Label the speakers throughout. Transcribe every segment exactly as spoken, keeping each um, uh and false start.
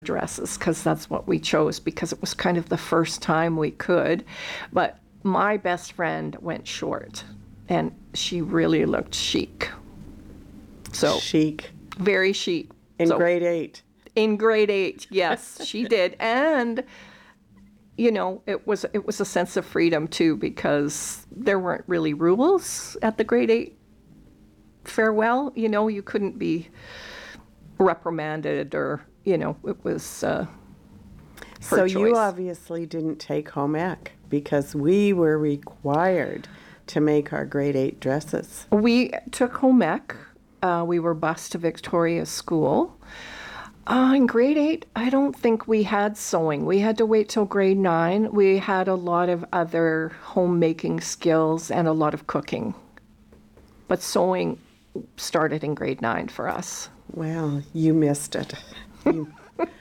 Speaker 1: dresses because that's what we chose because it was kind of the first time we could. But my best friend went short and she really looked chic. So
Speaker 2: chic.
Speaker 1: Very chic.
Speaker 2: In
Speaker 1: so,
Speaker 2: grade eight.
Speaker 1: In grade eight, yes, she did. And you know, it was it was a sense of freedom too because there weren't really rules at the grade eight farewell. You know, you couldn't be reprimanded or, you know, it was uh, her
Speaker 2: So
Speaker 1: choice.
Speaker 2: you obviously didn't take home ec because we were required to make our grade eight dresses.
Speaker 1: We took home ec. Uh, we were bused to Victoria School. Uh, in grade eight, I don't think we had sewing. We had to wait till grade nine. We had a lot of other homemaking skills and a lot of cooking. But sewing started in grade nine for us.
Speaker 2: Well, you missed it. You...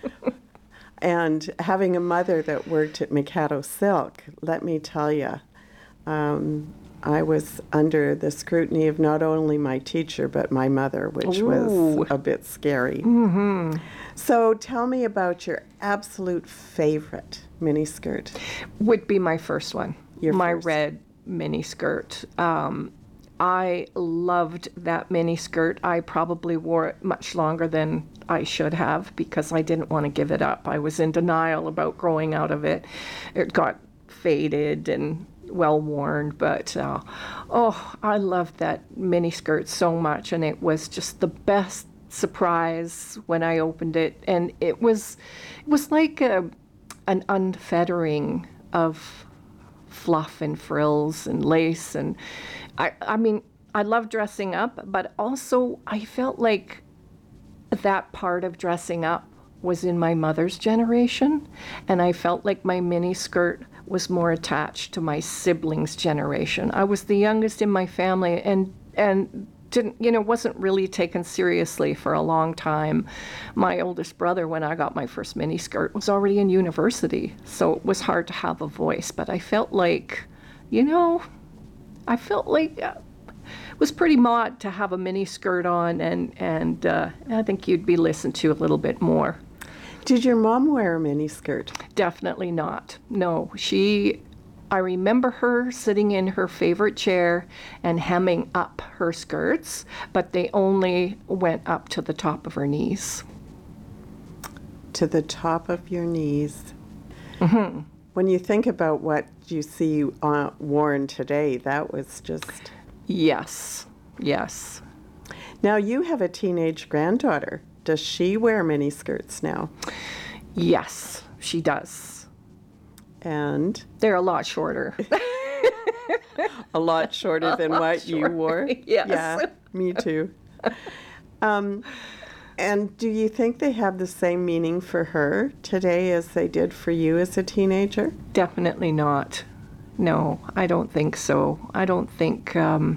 Speaker 2: And having a mother that worked at Mikado Silk, let me tell you, um, I was under the scrutiny of not only my teacher, but my mother, which
Speaker 1: Ooh.
Speaker 2: was a bit scary.
Speaker 1: Mm-hmm.
Speaker 2: So tell me about your absolute favorite miniskirt.
Speaker 1: Would be my first one.
Speaker 2: Your
Speaker 1: my
Speaker 2: first.
Speaker 1: red miniskirt. Um, I loved that miniskirt. I probably wore it much longer than I should have because I didn't want to give it up. I was in denial about growing out of it. It got faded and well worn, but uh, oh, I loved that miniskirt so much, and it was just the best surprise when I opened it. And it was, it was like a, an unfeathering of fluff and frills and lace, and I, I mean, I love dressing up, but also I felt like that part of dressing up was in my mother's generation, and I felt like my mini skirt was more attached to my siblings' generation. I was the youngest in my family, and and didn't, you know, wasn't really taken seriously for a long time. My oldest brother, when I got my first mini skirt, was already in university, so it was hard to have a voice. But I felt like, you know, I felt like uh, it was pretty mod to have a mini skirt on, and and uh, I think you'd be listened to a little bit more.
Speaker 2: Did your mom wear a miniskirt?
Speaker 1: Definitely not. No, she, I remember her sitting in her favorite chair and hemming up her skirts, but they only went up to the top of her knees.
Speaker 2: To the top of your knees.
Speaker 1: Mm-hmm.
Speaker 2: When you think about what you see uh, worn today, that was just...
Speaker 1: Yes, yes.
Speaker 2: Now you have a teenage granddaughter. Does she wear miniskirts now?
Speaker 1: Yes, she does.
Speaker 2: And?
Speaker 1: They're a lot shorter.
Speaker 2: A lot shorter than what
Speaker 1: shorter.
Speaker 2: you wore?
Speaker 1: Yes.
Speaker 2: Yeah, me too. Um, and do you think they have the same meaning for her today as they did for you as a teenager?
Speaker 1: Definitely not. No, I don't think so. I don't think, um,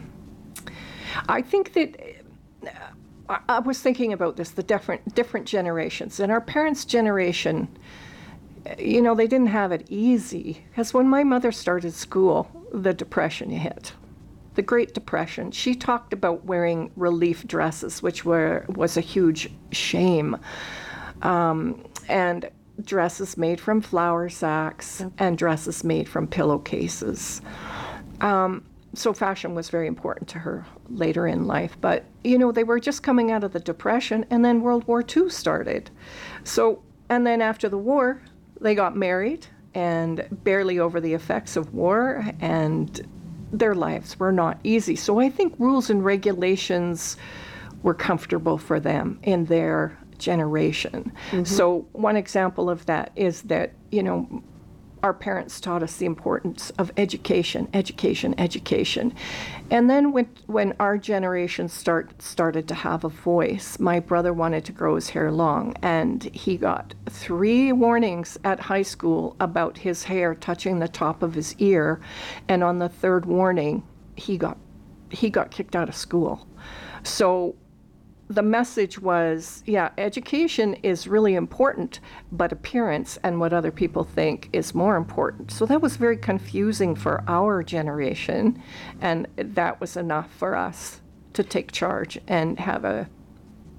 Speaker 1: I think that, uh, I, I was thinking about this, the different, different generations. And our parents' generation, you know, they didn't have it easy. Because when my mother started school, the Depression hit. The Great Depression. She talked about wearing relief dresses, which were was a huge shame. Um, and dresses made from flour sacks, yep. And dresses made from pillowcases. Um, so fashion was very important to her later in life. But, you know, they were just coming out of the Depression, and then World War Two started. So, and then after the war, they got married, and barely over the effects of war, and their lives were not easy. So I think rules and regulations were comfortable for them in their generation. Mm-hmm. So one example of that is that, you know, our parents taught us the importance of education, education, education. And then when, when our generation start, started to have a voice, my brother wanted to grow his hair long, and he got three warnings at high school about his hair touching the top of his ear, and on the third warning, he got, he got kicked out of school. So the message was, yeah, education is really important, but appearance and what other people think is more important. So that was very confusing for our generation, and that was enough for us to take charge and have a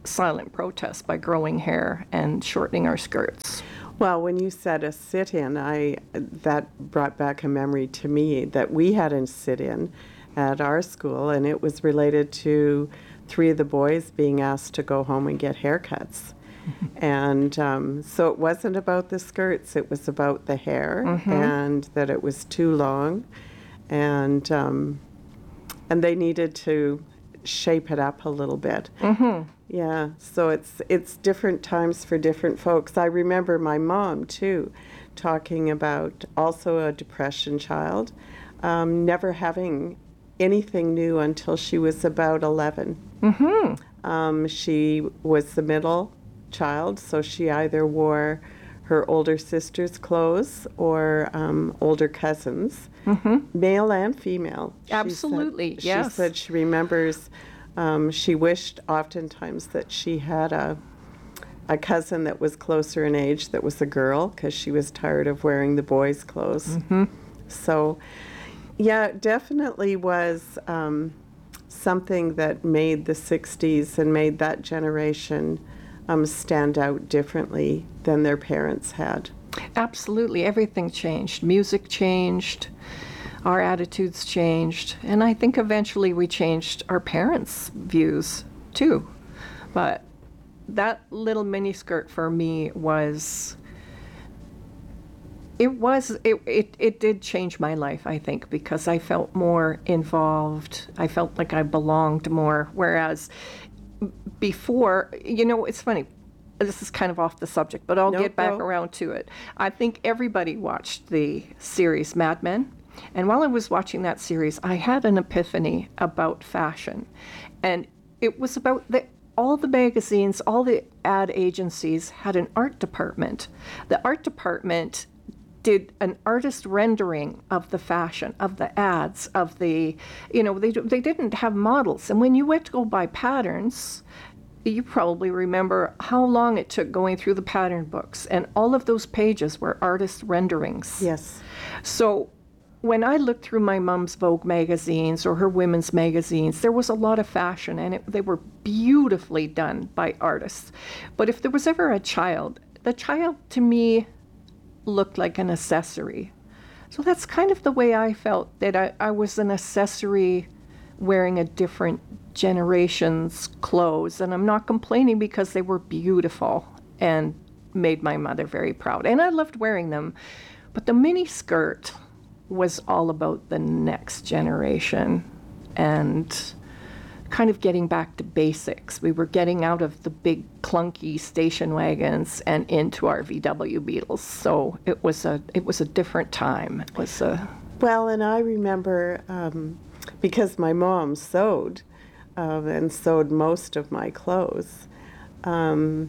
Speaker 1: silent protest by growing hair and shortening our skirts.
Speaker 2: Well, when you said a sit-in, I that brought back a memory to me that we had a sit-in at our school, and it was related to three of the boys being asked to go home and get haircuts. And um, so it wasn't about the skirts, it was about the hair,
Speaker 1: Mm-hmm.
Speaker 2: and that it was too long, and um, and they needed to shape it up a little bit.
Speaker 1: Mm-hmm.
Speaker 2: Yeah, so it's it's different times for different folks. I remember my mom too, talking about also a depression child, um, never having anything new until she was about eleven.
Speaker 1: Mm-hmm.
Speaker 2: Um, she was the middle child, so she either wore her older sister's clothes or um, older cousins,
Speaker 1: Mm-hmm.
Speaker 2: male and female. She said-
Speaker 1: Absolutely,
Speaker 2: She
Speaker 1: yes.
Speaker 2: said she remembers, um, she wished oftentimes that she had a, a cousin that was closer in age that was a girl, because she was tired of wearing the boys' clothes.
Speaker 1: Mm-hmm.
Speaker 2: So, yeah, it definitely was um, something that made the sixties and made that generation um, stand out differently than their parents had.
Speaker 1: Absolutely. Everything changed. Music changed. Our attitudes changed. And I think eventually we changed our parents' views too. But that little miniskirt for me was, it was, it, it, it did change my life, I think, because I felt more involved. I felt like I belonged more. Whereas before, you know, it's funny. This is kind of off the subject, but I'll
Speaker 2: No,
Speaker 1: get back
Speaker 2: go.
Speaker 1: around to it. I think everybody watched the series Mad Men. And while I was watching that series, I had an epiphany about fashion. And it was about the, all the magazines, all the ad agencies had an art department. The art department did an artist rendering of the fashion, of the ads, of the, you know, they, they didn't have models. And when you went to go buy patterns, you probably remember how long it took going through the pattern books, and all of those pages were artist renderings.
Speaker 2: Yes.
Speaker 1: So when I looked through my mom's Vogue magazines or her women's magazines, there was a lot of fashion, and it, they were beautifully done by artists. But if there was ever a child, the child to me looked like an accessory. So that's kind of the way I felt, that I, I was an accessory wearing a different generation's clothes. And I'm not complaining, because they were beautiful and made my mother very proud. And I loved wearing them. But the mini skirt was all about the next generation and kind of getting back to basics. We were getting out of the big clunky station wagons and into our V W Beetles. So it was a it was a different time. It was a
Speaker 2: Well, and I remember um, because my mom sewed uh, and sewed most of my clothes, um,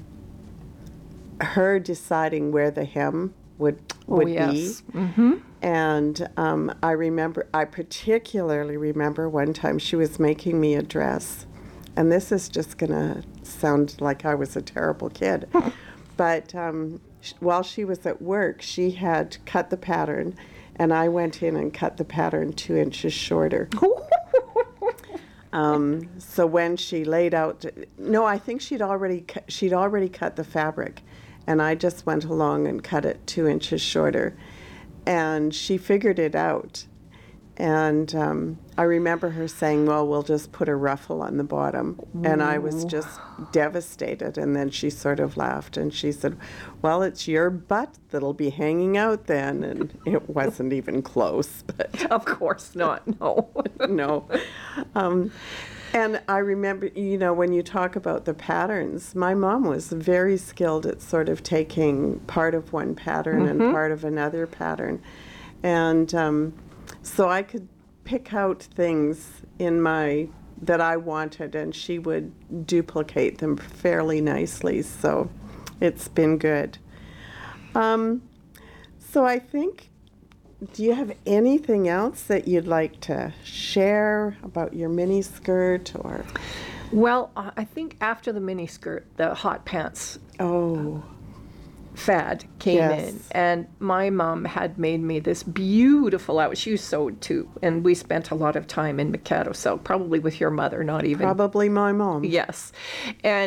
Speaker 2: her deciding where the hem would would
Speaker 1: oh yes.
Speaker 2: be.
Speaker 1: Mm-hmm.
Speaker 2: And um, I remember, I particularly remember one time she was making me a dress. And this is just going to sound like I was a terrible kid. But um, sh- while she was at work, she had cut the pattern, and I went in and cut the pattern two inches shorter. Um, so when she laid out, no, I think she'd already cu- she'd already cut the fabric, and I just went along and cut it two inches shorter. And she figured it out. And um, I remember her saying, well, we'll just put a ruffle on the bottom. And I was just devastated. And then she sort of laughed and she said, well, it's your butt that'll be hanging out then. And it wasn't even close. But
Speaker 1: Of course not. No.
Speaker 2: no. Um, and I remember, you know, when you talk about the patterns, my mom was very skilled at sort of taking part of one pattern and part of another pattern. And um, so I could pick out things in my, that I wanted, and she would duplicate them fairly nicely. So it's been good. Um, so I think, do you have anything else that you'd like to share about your mini skirt or?
Speaker 1: Well, uh, I think after the mini skirt, the hot pants
Speaker 2: Oh,
Speaker 1: fad came
Speaker 2: Yes.
Speaker 1: in, and my mom had made me this beautiful outfit. She sewed too, and we spent a lot of time in Mikado Silk, probably with your mother, not even
Speaker 2: probably my mom.
Speaker 1: Yes. And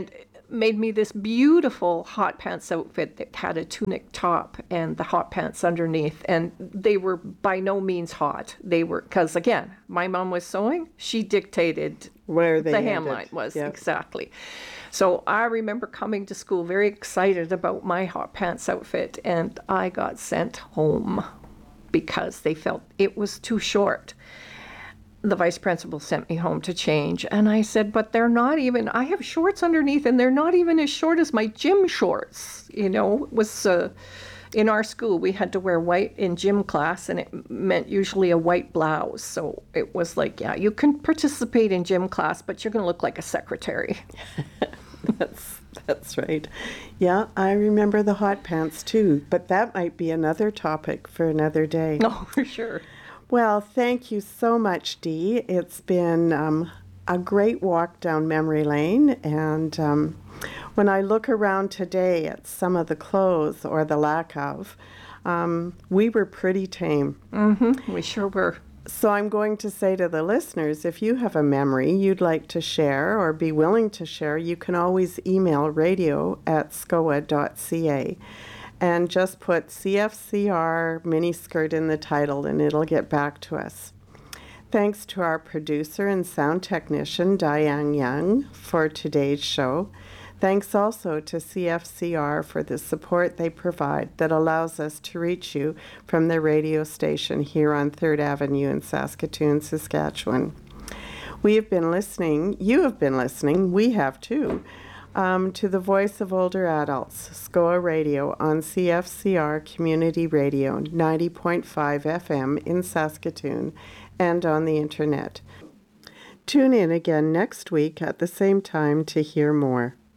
Speaker 1: made me this beautiful hot pants outfit that had a tunic top and the hot pants underneath. And they were by no means hot. They were, because again, my mom was sewing. She dictated
Speaker 2: Where they
Speaker 1: the
Speaker 2: ended.
Speaker 1: hemline was.
Speaker 2: Yep.
Speaker 1: Exactly. So I remember coming to school very excited about my hot pants outfit, and I got sent home because they felt it was too short. The vice principal sent me home to change, and I said, but they're not even, I have shorts underneath, and they're not even as short as my gym shorts. You know, it was, uh, in our school, we had to wear white in gym class, and it meant usually a white blouse. So it was like, yeah, you can participate in gym class, but you're going to look like a secretary.
Speaker 2: That's that's right. Yeah, I remember the hot pants too, but that might be another topic for another day.
Speaker 1: No, for sure.
Speaker 2: Well, thank you so much, Dee. It's been um, a great walk down memory lane, and um, when I look around today at some of the clothes, or the lack of, um, we were pretty tame.
Speaker 1: Mm-hmm. We sure were.
Speaker 2: So I'm going to say to the listeners, if you have a memory you'd like to share or be willing to share, you can always email radio at scoa dot c a. And just put C F C R miniskirt in the title, and it'll get back to us. Thanks to our producer and sound technician, Diane Young, for today's show. Thanks also to C F C R for the support they provide that allows us to reach you from the radio station here on third Avenue in Saskatoon, Saskatchewan. We have been listening, you have been listening, we have too, Um, to the Voice of Older Adults, SCOA Radio on C F C R Community Radio, ninety point five F M in Saskatoon, and on the internet. Tune in again next week at the same time to hear more.